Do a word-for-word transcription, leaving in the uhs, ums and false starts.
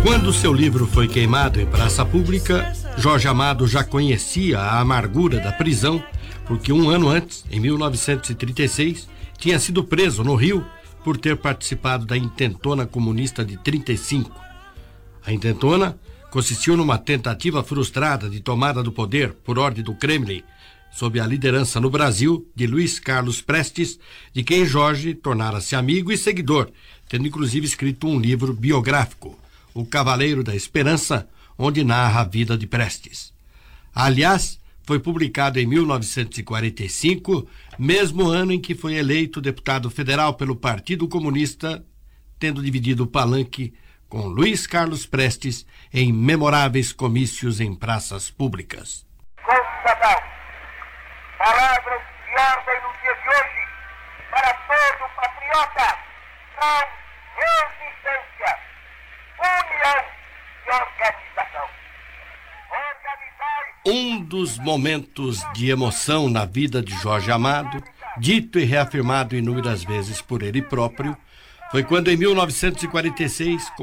Quando seu livro foi queimado em praça pública, Jorge Amado já conhecia a amargura da prisão, porque um ano antes, em mil novecentos e trinta e seis, tinha sido preso no Rio por ter participado da intentona comunista de trinta e cinco. A intentona consistiu numa tentativa frustrada de tomada do poder por ordem do Kremlin, sob a liderança no Brasil de Luiz Carlos Prestes, de quem Jorge tornara-se amigo e seguidor, tendo inclusive escrito um livro biográfico, O Cavaleiro da Esperança, onde narra a vida de Prestes. Aliás, foi publicado em mil novecentos e quarenta e cinco, mesmo ano em que foi eleito deputado federal pelo Partido Comunista, tendo dividido o palanque com Luiz Carlos Prestes em memoráveis comícios em praças públicas. Constatado. Palavras de ordem no dia de hoje para todo patriota. Não resistência, união e organização. Organizar... Um dos momentos de emoção na vida de Jorge Amado, dito e reafirmado inúmeras vezes por ele próprio, foi quando em mil novecentos e quarenta e seis